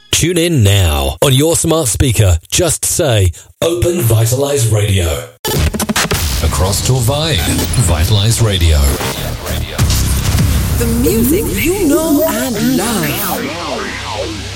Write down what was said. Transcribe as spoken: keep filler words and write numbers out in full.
Tune in now. On your smart speaker, just say, Open Vitalize Radio. Across Torvine, Vitalize Radio. The music you know and love.